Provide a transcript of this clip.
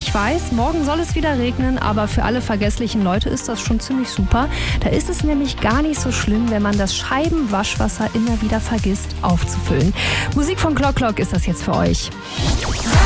Ich weiß, morgen soll es wieder regnen, aber für alle vergesslichen Leute ist das schon ziemlich super. Da ist es nämlich gar nicht so schlimm, wenn man das Scheibenwaschwasser immer wieder vergisst aufzufüllen. Musik von Clock Clock ist das jetzt für euch.